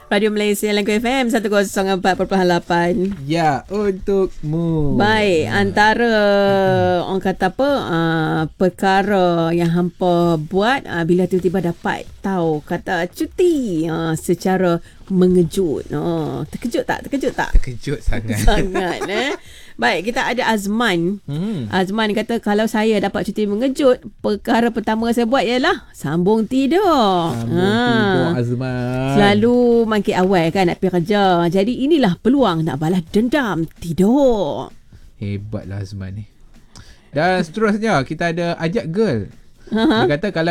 Radio Malaysia Langku FM 104.8. Ya, untukmu. Baik, antara orang kata apa, perkara yang hampa buat bila tiba-tiba dapat tahu kata cuti secara mengejut. Terkejut tak? Terkejut sangat. Sangat Baik, kita ada Azman. Azman kata kalau saya dapat cuti mengejut, perkara pertama saya buat ialah sambung tidur. Tidur, Azman. Selalu mangkit awal kan nak pergi kerja. Jadi inilah peluang nak balas dendam, tidur. Hebatlah Azman ni. Dan seterusnya kita ada Ajak Girl. Dia kata kalau